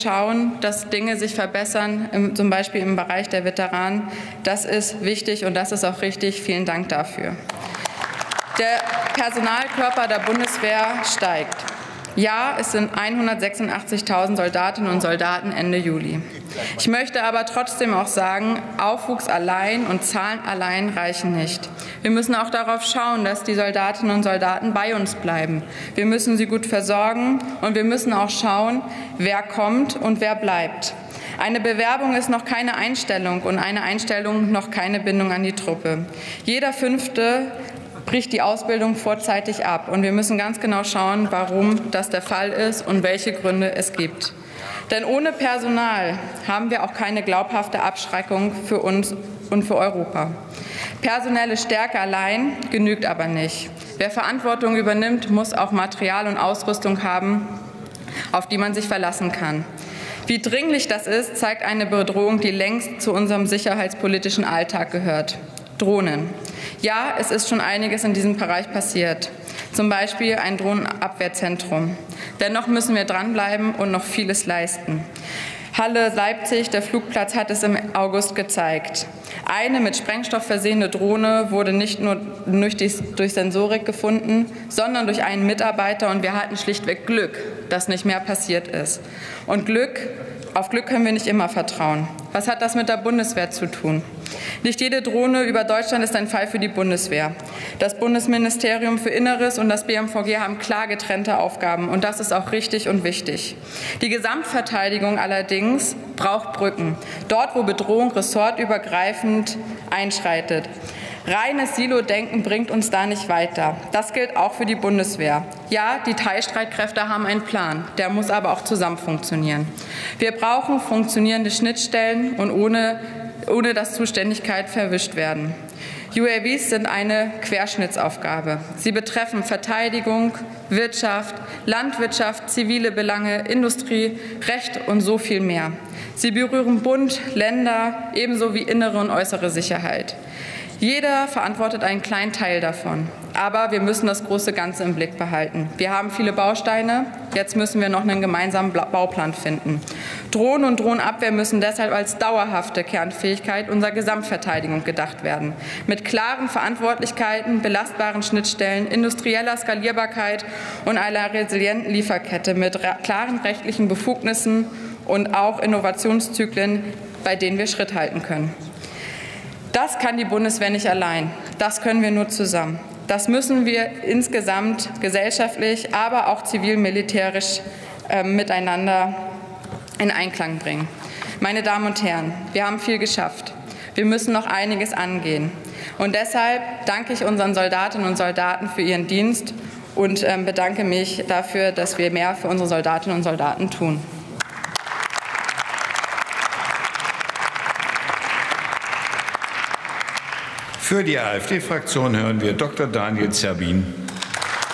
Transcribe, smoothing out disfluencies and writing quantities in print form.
schauen, dass Dinge sich verbessern, zum Beispiel im Bereich der Veteranen. Das ist wichtig und das ist auch richtig. Vielen Dank dafür. Der Personalkörper der Bundeswehr steigt. Ja, es sind 186.000 Soldatinnen und Soldaten Ende Juli. Ich möchte aber trotzdem auch sagen, Aufwuchs allein und Zahlen allein reichen nicht. Wir müssen auch darauf schauen, dass die Soldatinnen und Soldaten bei uns bleiben. Wir müssen sie gut versorgen und wir müssen auch schauen, wer kommt und wer bleibt. Eine Bewerbung ist noch keine Einstellung und eine Einstellung noch keine Bindung an die Truppe. Jeder Fünfte bricht die Ausbildung vorzeitig ab. Und wir müssen ganz genau schauen, warum das der Fall ist und welche Gründe es gibt. Denn ohne Personal haben wir auch keine glaubhafte Abschreckung für uns und für Europa. Personelle Stärke allein genügt aber nicht. Wer Verantwortung übernimmt, muss auch Material und Ausrüstung haben, auf die man sich verlassen kann. Wie dringlich das ist, zeigt eine Bedrohung, die längst zu unserem sicherheitspolitischen Alltag gehört. Drohnen. Ja, es ist schon einiges in diesem Bereich passiert, zum Beispiel ein Drohnenabwehrzentrum. Dennoch müssen wir dranbleiben und noch vieles leisten. Halle-Leipzig, der Flugplatz, hat es im August gezeigt. Eine mit Sprengstoff versehene Drohne wurde nicht nur durch Sensorik gefunden, sondern durch einen Mitarbeiter, und wir hatten schlichtweg Glück, dass nicht mehr passiert ist. Und auf Glück können wir nicht immer vertrauen. Was hat das mit der Bundeswehr zu tun? Nicht jede Drohne über Deutschland ist ein Fall für die Bundeswehr. Das Bundesministerium für Inneres und das BMVG haben klar getrennte Aufgaben, und das ist auch richtig und wichtig. Die Gesamtverteidigung allerdings braucht Brücken, dort wo Bedrohung ressortübergreifend einschreitet. Reines Silo-Denken bringt uns da nicht weiter. Das gilt auch für die Bundeswehr. Ja, die Teilstreitkräfte haben einen Plan, der muss aber auch zusammen funktionieren. Wir brauchen funktionierende Schnittstellen und ohne dass Zuständigkeiten verwischt werden. UAVs sind eine Querschnittsaufgabe. Sie betreffen Verteidigung, Wirtschaft, Landwirtschaft, zivile Belange, Industrie, Recht und so viel mehr. Sie berühren Bund, Länder, ebenso wie innere und äußere Sicherheit. Jeder verantwortet einen kleinen Teil davon. Aber wir müssen das große Ganze im Blick behalten. Wir haben viele Bausteine. Jetzt müssen wir noch einen gemeinsamen Bauplan finden. Drohnen und Drohnenabwehr müssen deshalb als dauerhafte Kernfähigkeit unserer Gesamtverteidigung gedacht werden. Mit klaren Verantwortlichkeiten, belastbaren Schnittstellen, industrieller Skalierbarkeit und einer resilienten Lieferkette mit klaren rechtlichen Befugnissen und auch Innovationszyklen, bei denen wir Schritt halten können. Das kann die Bundeswehr nicht allein. Das können wir nur zusammen. Das müssen wir insgesamt gesellschaftlich, aber auch zivil-militärisch miteinander in Einklang bringen. Meine Damen und Herren, wir haben viel geschafft. Wir müssen noch einiges angehen. Und deshalb danke ich unseren Soldatinnen und Soldaten für ihren Dienst und bedanke mich dafür, dass wir mehr für unsere Soldatinnen und Soldaten tun. Für die AfD-Fraktion hören wir Dr. Daniel Zerbin.